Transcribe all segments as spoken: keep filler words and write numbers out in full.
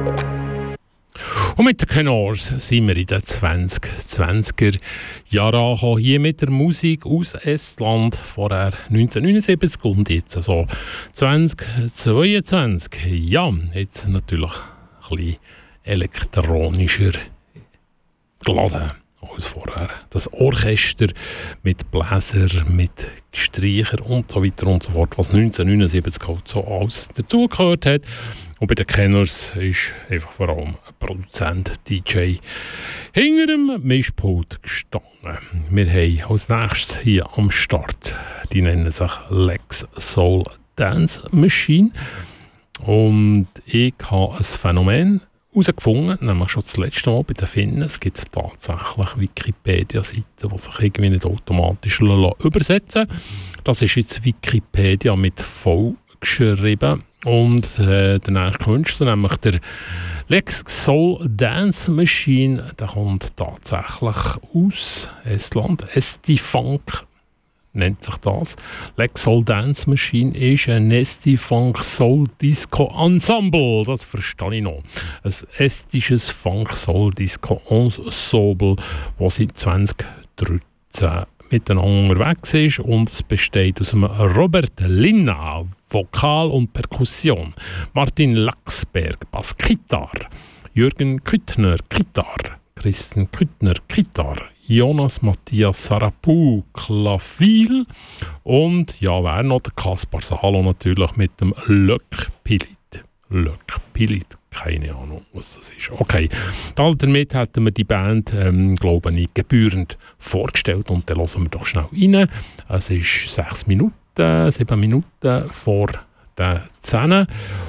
Und mit den Tenors sind wir in den zwanzig zwanziger Jahren angekommen. Hier mit der Musik aus Estland, vorher neunzehnhundertneunundsiebzig und jetzt so zwanzig zweiundzwanzig. Ja, jetzt natürlich ein bisschen elektronischer geladen als vorher. Das Orchester mit Bläser, mit Streicher und so weiter und so fort, was neunzehnhundertneunundsiebzig halt so alles dazugehört hat. Und bei den Kenners ist einfach vor allem ein Produzent, D J, hinter dem Mischpult gestanden. Wir haben als nächstes hier am Start, die nennen sich Lex Soul Dance Machine. Und ich habe ein Phänomen herausgefunden, nämlich schon das letzte Mal bei den Finnen. Es gibt tatsächlich Wikipedia-Seiten, die sich irgendwie nicht automatisch übersetzen lassen. Das ist jetzt Wikipedia mit V geschrieben. Und äh, der nächste Künstler, nämlich der Lex Soul Dance Machine, der kommt tatsächlich aus Estland. Esti Funk nennt sich das. Lex Soul Dance Machine ist ein Esti Funk Soul Disco Ensemble. Das verstehe ich noch. Ein estisches Funk Soul Disco Ensemble, das seit zwanzig dreizehn miteinander unterwegs ist, und es besteht aus einem Robert Linna, Vokal und Perkussion, Martin Laxberg, Bassgitarr, Jürgen Küttner, Gitarr, Christian Küttner, Gitarr, Jonas Matthias Sarapou, Klavier und ja, wer noch? Der Kaspar Salo natürlich mit dem Lök Pilit. Lök Pilit, keine Ahnung, was das ist. Okay, dann damit hätten wir die Band, ähm, glaube ich, gebührend vorgestellt, und dann hören wir doch schnell rein. Es ist sechs Minuten, sieben Minuten vor den zehn.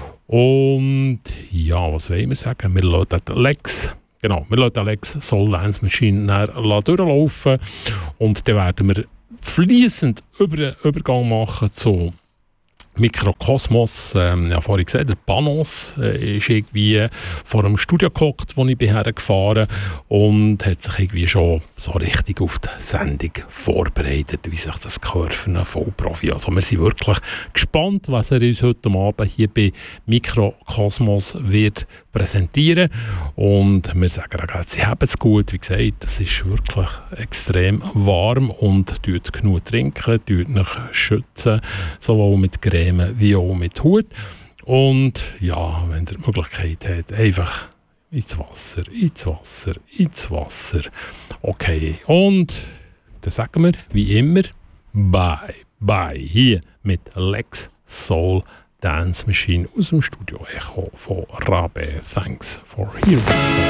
Und ja, was wollen wir sagen? Wir lassen den Lex, genau, wir lassen den Lex Soul Dance Machine durchlaufen, und dann werden wir fließend über den Übergang machen zu Mikrokosmos. Ähm, ja, vorhin gesagt, der Panos äh, ist irgendwie vor einem Studio gehockt, wo ich hergefahren bin, und hat sich irgendwie schon so richtig auf die Sendung vorbereitet, wie sich das gehört für einen Vollprofi. Also wir sind wirklich gespannt, was er uns heute Abend hier bei Mikrokosmos wird präsentieren. Und wir sagen auch, sie haben es gut. Wie gesagt, es ist wirklich extrem warm, und tut genug trinken, tut noch schützen, sowohl mit Creme wie auch mit Hut. Und ja, wenn ihr die Möglichkeit habt, einfach ins Wasser, ins Wasser, ins Wasser. Okay, und dann sagen wir, wie immer, bye, bye, hier mit Lex Soul Dance Machine aus dem Studio Echo von Rabe. Thanks for hearing.